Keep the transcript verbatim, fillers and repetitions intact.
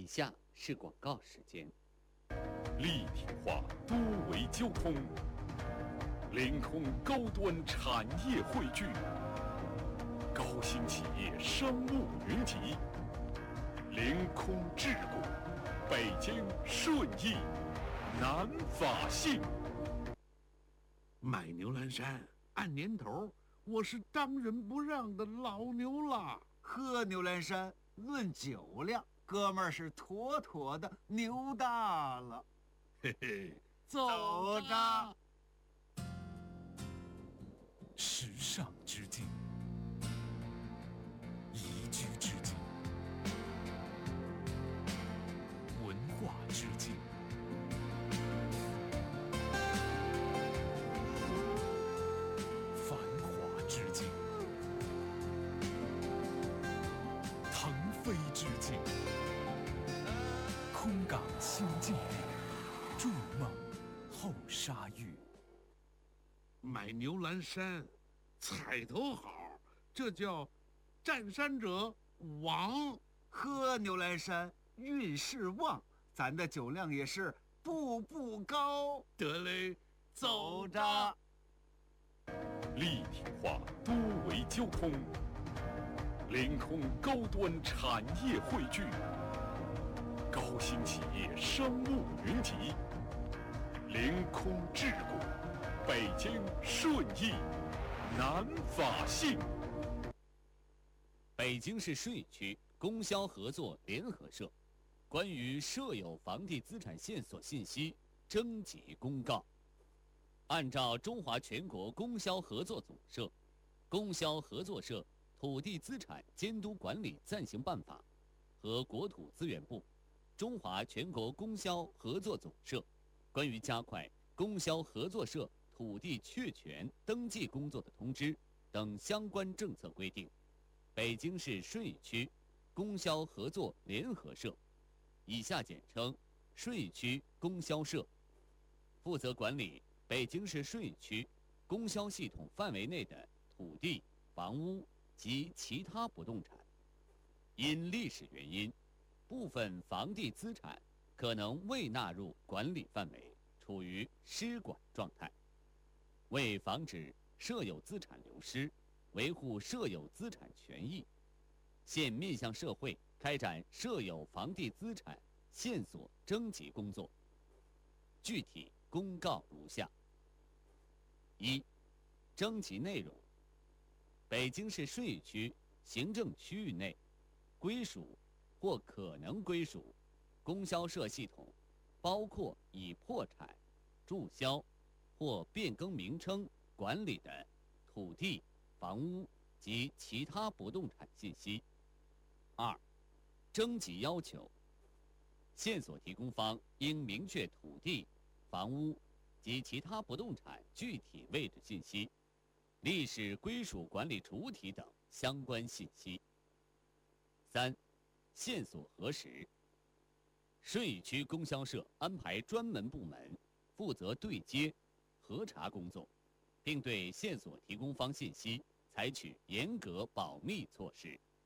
以下是广告时间。 立体化多维交通，凌空高端产业汇聚，高新企业商务云集，凌空智谷，北京顺义南法信。 买牛栏山按年头，我是当仁不让的老牛了。 喝牛栏山论酒量，哥们儿是妥妥的牛大了。 嘿嘿， 走着。 时尚之境，宜居之境，文化之境，繁华之境，腾飞之境，空港新境地，筑梦后沙峪。 买牛栏山，彩头好，这叫占山者王。 喝牛栏山运势旺，咱的酒量也是步步高。 得嘞， 走着。 立体化多维交通，凌空高端产业汇聚，高新企业商务云集，凌空智谷，北京顺义南法信。 北京市顺义区供销合作联合社关于设有房地资产线索信息征集公告。按照中华全国供销合作总社、供销合作社土地资产监督管理暂行办法和国土资源部、中华全国供销合作总社关于加快供销合作社土地确权登记工作的通知等相关政策规定，北京市顺义区供销合作联合社（以下简称顺义区供销社）负责管理北京市顺义区供销系统范围内的土地、房屋及其他不动产。因历史原因，部分房地资产可能未纳入管理范围，处于失管状态。为防止设有资产流失，维护设有资产权益，现面向社会开展设有房地资产线索征集工作。具体公告如下：一、征集内容：北京市顺义区行政区域内归属或可能归属供销社系统，包括已破产、注销或变更名称管理的土地、房屋及其他不动产信息。二、征集要求：线索提供方应明确土地、房屋及其他不动产具体位置信息、历史归属管理主体等相关信息。三、线索核实：顺义区供销社安排专门部门负责对接、核查工作，并对线索提供方信息采取严格保密措施。